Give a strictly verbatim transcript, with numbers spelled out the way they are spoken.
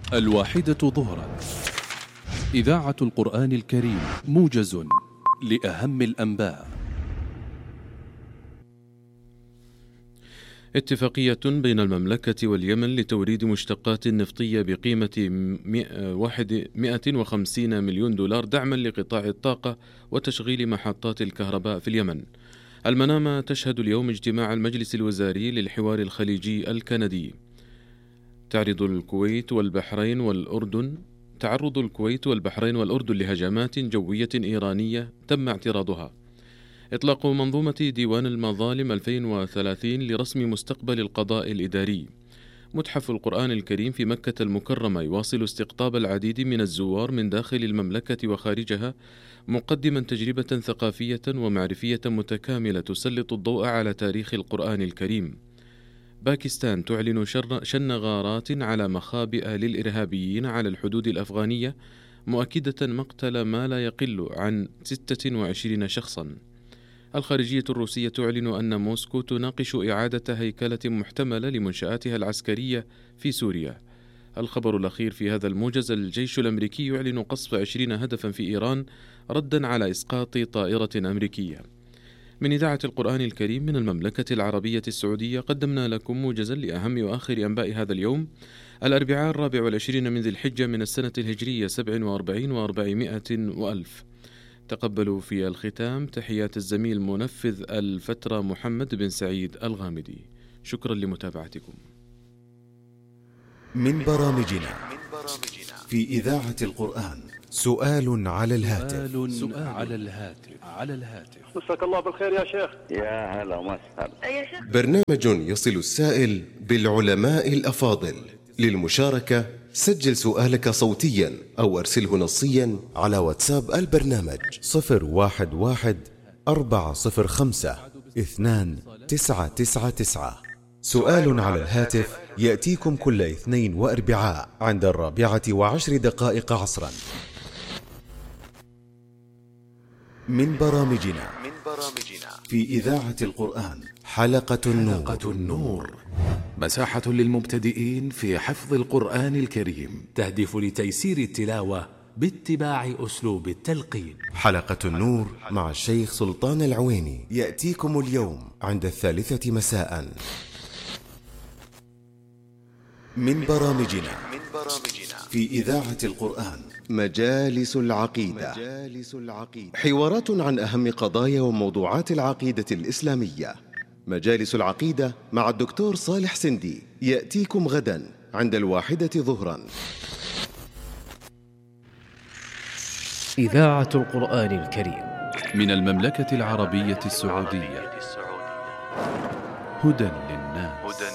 الواحدة ظهرا، إذاعة القرآن الكريم، موجز لأهم الأنباء. اتفاقية بين المملكة واليمن لتوريد مشتقات نفطية بقيمة مئة وخمسين مليون دولار دعما لقطاع الطاقة وتشغيل محطات الكهرباء في اليمن. المنامة تشهد اليوم اجتماع المجلس الوزاري للحوار الخليجي الكندي. تعرض الكويت والبحرين والأردن تعرض الكويت والبحرين والأردن لهجمات جوية إيرانية تم اعتراضها. إطلاق منظومة ديوان المظالم ألفين وثلاثين لرسم مستقبل القضاء الإداري. متحف القرآن الكريم في مكة المكرمة يواصل استقطاب العديد من الزوار من داخل المملكة وخارجها، مقدما تجربة ثقافية ومعرفية متكاملة تسلط الضوء على تاريخ القرآن الكريم. باكستان تعلن شن غارات على مخابئ للإرهابيين على الحدود الأفغانية، مؤكدة مقتل ما لا يقل عن ستة وعشرين شخصا. الخارجية الروسية تعلن أن موسكو تناقش إعادة هيكلة محتملة لمنشآتها العسكرية في سوريا. الخبر الأخير في هذا الموجز: الجيش الأمريكي يعلن قصف عشرين هدفا في إيران ردا على إسقاط طائرة أمريكية. من إذاعة القرآن الكريم من المملكة العربية السعودية قدمنا لكم موجزا لأهم وآخر أنباء هذا اليوم، الأربعاء الرابع والعشرين من ذي الحجة من السنة الهجرية سبع وأربعين وأربعمائة وألف. تقبلوا في الختام تحيات الزميل منفذ الفترة محمد بن سعيد الغامدي. شكرا لمتابعتكم. من برامجنا في إذاعة القرآن سؤال على الهاتف. سؤال على الهاتف على الهاتف مساك الله بالخير يا شيخ. يا هلا وسهلا يا شيخ. برنامج يصل السائل بالعلماء الأفاضل. للمشاركة سجل سؤالك صوتيا أو أرسله نصيا على واتساب البرنامج صفر واحد واحد أربعة صفر خمسة اثنان تسعة تسعة تسعة. سؤال على الهاتف يأتيكم كل اثنين وأربعاء عند الرابعة وعشر دقائق عصرا. من برامجنا في إذاعة القرآن حلقة النور, حلقة النور مساحة للمبتدئين في حفظ القرآن الكريم، تهدف لتيسير التلاوة باتباع أسلوب التلقين. حلقة النور مع الشيخ سلطان العويني يأتيكم اليوم عند الثالثة مساء. من برامجنا في إذاعة القرآن مجالس العقيدة. حوارات عن أهم قضايا وموضوعات العقيدة الإسلامية. مجالس العقيدة مع الدكتور صالح سندي يأتيكم غدا عند الواحدة ظهرا. إذاعة القرآن الكريم من المملكة العربية السعودية، هدى للناس.